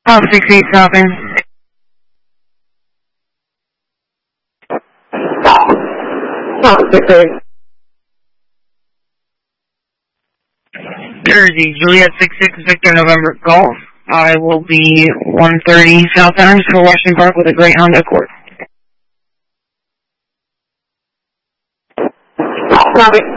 68 Southern. Jersey, Juliet 66 Victor November Golf. I will be 130 South Adams for Washington Park with a Greyhound Accord. Copy.